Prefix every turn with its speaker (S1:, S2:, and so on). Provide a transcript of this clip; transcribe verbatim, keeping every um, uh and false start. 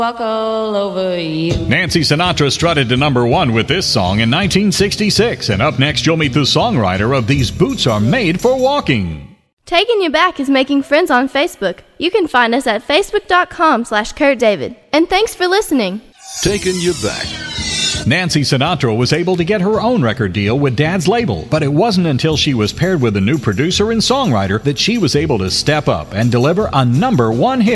S1: Walk all over you.
S2: Nancy Sinatra strutted to number one with this song in nineteen sixty-six. And up next, you'll meet the songwriter of These Boots Are Made for Walking.
S3: Taking You Back is making friends on Facebook. You can find us at facebook.com slash Kurt David. And thanks for listening.
S4: Taking You Back.
S2: Nancy Sinatra was able to get her own record deal with Dad's label, but it wasn't until she was paired with a new producer and songwriter that she was able to step up and deliver a number one hit.